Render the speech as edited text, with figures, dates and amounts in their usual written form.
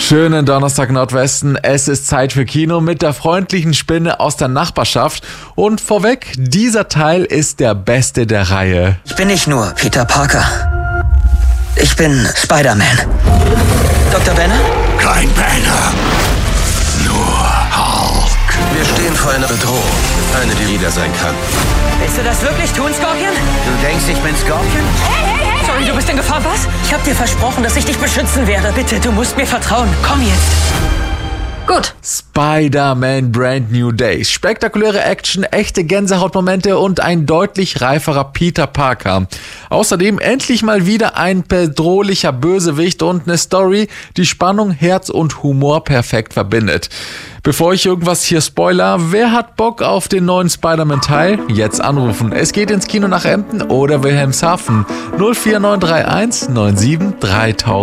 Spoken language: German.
Schönen Donnerstag Nordwesten. Es ist Zeit für Kino mit der freundlichen Spinne aus der Nachbarschaft. Und vorweg, dieser Teil ist der beste der Reihe. Ich bin nicht nur Peter Parker. Ich bin Spider-Man. Dr. Banner? Kein Banner. Nur Hulk. Wir stehen vor einer Bedrohung. Eine, die jeder sein kann. Willst du das wirklich tun, Scorpion? Du denkst, ich bin Scorpion? Hey! Sorry, du bist in Gefahr, was? Ich hab dir versprochen, dass ich dich beschützen werde. Bitte, du musst mir vertrauen. Komm jetzt. Gut. Spider-Man Brand New Days. Spektakuläre Action, echte Gänsehautmomente und ein deutlich reiferer Peter Parker. Außerdem endlich mal wieder ein bedrohlicher Bösewicht und eine Story, die Spannung, Herz und Humor perfekt verbindet. Bevor ich irgendwas hier spoiler, wer hat Bock auf den neuen Spider-Man-Teil? Jetzt anrufen. Es geht ins Kino nach Emden oder Wilhelmshaven. 04931 97 3000.